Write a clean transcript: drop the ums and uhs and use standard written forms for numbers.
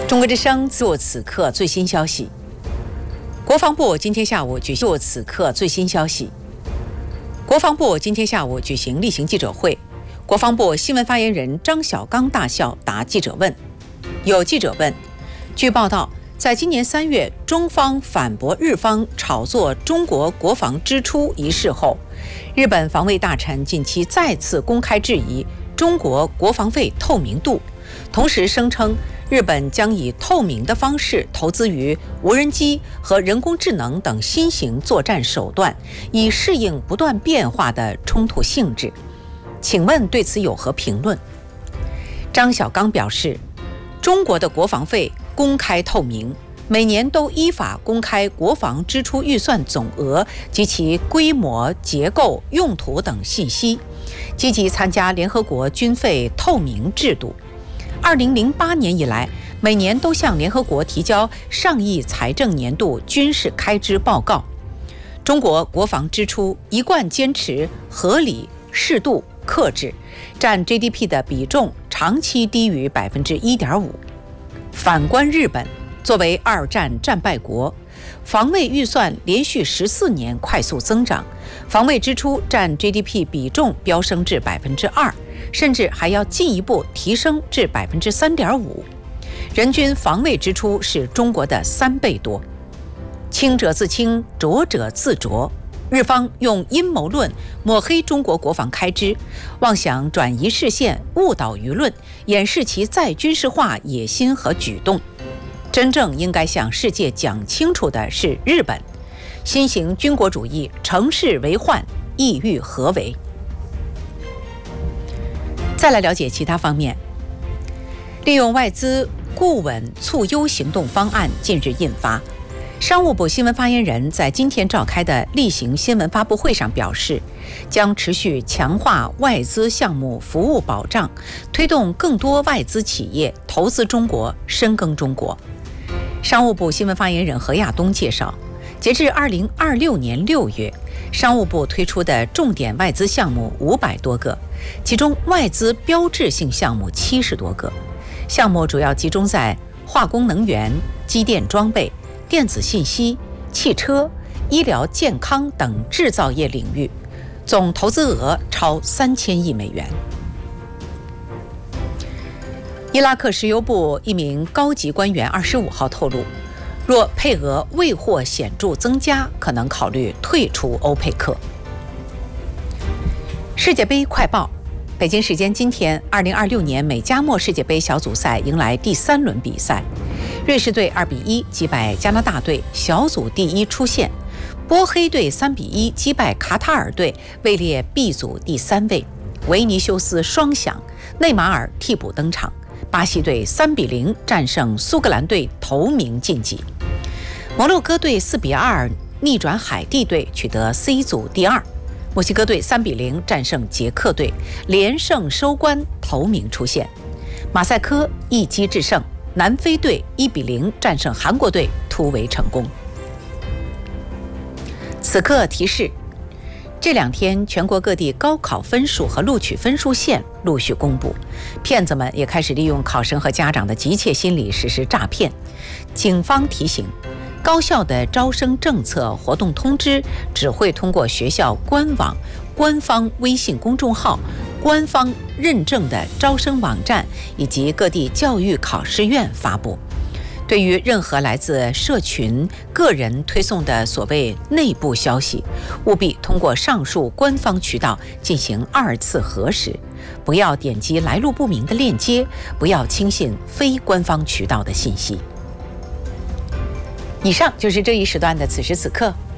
中国之声做此刻最新消息。国防部今天下午举行此刻最新消息。国防部今天下午举行例行记者会，国防部新闻发言人张晓刚大校答记者问。有记者问，据报道，在今年3月，中方反驳日方炒作中国国防支出一事后，日本防卫大臣近期再次公开质疑中国国防费透明度，同时声称日本将以透明的方式投资于无人机和人工智能等新型作战手段，以适应不断变化的冲突性质。请问对此有何评论？张晓刚表示，中国的国防费公开透明，每年都依法公开国防支出预算总额及其规模、结构、用途等信息，积极参加联合国军费透明制度。2008年以来，每年都向联合国提交上亿财政年度军事开支报告。中国国防支出一贯坚持合理、适度、克制，占 GDP 的比重长期低于 1.5%。反观日本，作为2战战败国，防卫预算连续14年快速增长，防卫支出占 GDP 比重飙升至 2%， 甚至还要进一步提升至 3.5%， 人均防卫支出是中国的3倍多。清者自清，浊者自浊，日方用阴谋论抹黑中国国防开支，妄想转移视线，误导舆论，掩饰其再军事化野心和举动。真正应该向世界讲清楚的是日本新型军国主义乘势为患，意欲何为？再来了解其他方面。利用外资固稳促优行动方案近日印发，商务部新闻发言人在今天召开的例行新闻发布会上表示，将持续强化外资项目服务保障，推动更多外资企业投资中国、深耕中国。商务部新闻发言人何亚东介绍，截至2026年6月，商务部推出的重点外资项目500多个，其中外资标志性项目70多个，项目主要集中在化工能源、机电装备、电子信息、汽车、医疗健康等制造业领域，总投资额超3000亿美元。伊拉克石油部一名高级官员25号透露，若配额未获显著增加，可能考虑退出欧佩克。世界杯快报，北京时间今天，2026年美加墨世界杯小组赛迎来第3轮比赛，瑞士队2-1击败加拿大队，小组第1出线；波黑队3-1击败卡塔尔队，位列 B 组第3位。维尼修斯双响，内马尔替补登场。巴西队3-0战胜苏格兰队，头名晋级。摩洛哥队4-2逆转海地队，取得 C 组第2。墨西哥队3-0战胜捷克队，连胜收官，头名出现。马赛克一击制胜，南非队1-0战胜韩国队，突围成功。此刻提示，这2天全国各地高考分数和录取分数线陆续公布，骗子们也开始利用考生和家长的急切心理实施诈骗。警方提醒，高校的招生政策活动通知只会通过学校官网、官方微信公众号、官方认证的招生网站以及各地教育考试院发布。对于任何来自社群、个人推送的所谓内部消息，务必通过上述官方渠道进行2次核实，不要点击来路不明的链接，不要轻信非官方渠道的信息。以上就是这一时段的此时此刻，